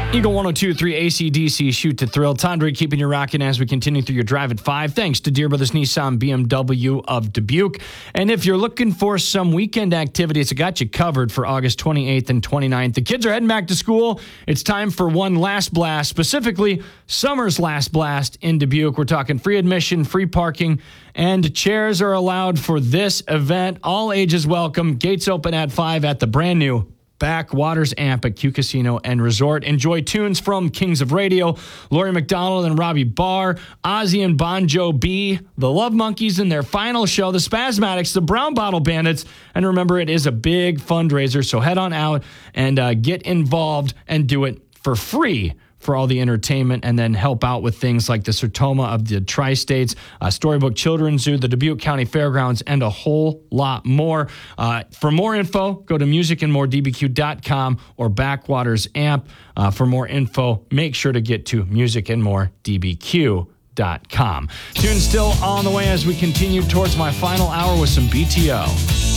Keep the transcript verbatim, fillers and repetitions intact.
Eagle one oh two point three A C D C, Shoot to Thrill. Tondre keeping you rocking as we continue through your drive at five. Thanks to Deere Brothers Nissan B M W of Dubuque. And if you're looking for some weekend activities, I got you covered for August twenty-eighth and twenty-ninth. The kids are heading back to school. It's time for one last blast, specifically summer's last blast in Dubuque. We're talking free admission, free parking, and chairs are allowed for this event. All ages welcome. Gates open at five at the brand new Backwaters Amp at Q Casino and Resort. Enjoy tunes from Kings of Radio, Laurie McDonald and Robbie Barr, Ozzy and Bon Jovi, the Love Monkeys in their final show, the Spasmatics, the Brown Bottle Bandits. And remember, it is a big fundraiser, so head on out and uh, get involved and do it for free for all the entertainment, and then help out with things like the Sertoma of the Tri-States, uh, Storybook Children's Zoo, the Dubuque County Fairgrounds, and a whole lot more. Uh, for more info, go to music and more d b q dot com or Backwaters Amp. Uh, for more info, make sure to get to music and more d b q dot com. Tune still on the way as we continue towards my final hour with some B T O.